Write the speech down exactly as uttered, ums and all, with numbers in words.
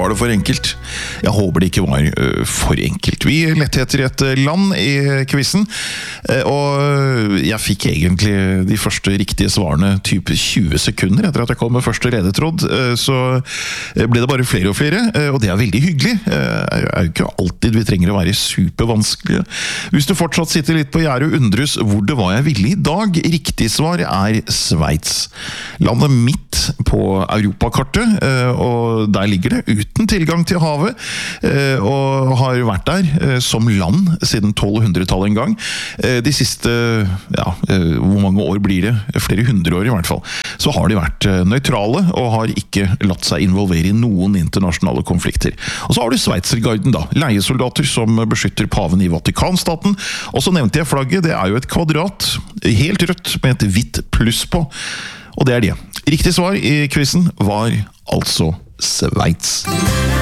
var det for enkelt? Jeg håper det ikke var uh, for enkelt. Vi lette etter et land i quizen, uh, og jeg fikk egentlig de første riktige svarene typ tjue sekunder etter at jeg kom med første ledetråd, uh, så ble det bare flere og flere, uh, og det er veldig hyggelig. Uh, det er jo ikke alltid vi trenger å være supervanskelige. Hvis du fortsatt sitter litt på gjerdet og undres hvor det var jeg ville i dag, riktig svar er Sveits. Landet midt på europakartet, og der ligger det uten tilgang til havet, og har vært der som land siden tolvhundretallet en gang. De siste, ja, hvor mange år blir det? Flere hundre år i hvert fall. Så har de vært nøytrale, og har ikke latt seg involvere i noen internasjonale konflikter. Og så har du Sveitsergarden da, leiesoldater som beskytter paven i Vatikanstaten, og så nevnte jeg flagget, det er jo et kvadrat, helt rødt med et hvitt pluss på, og det er det. Riktig svar i quizen var altså Sveits.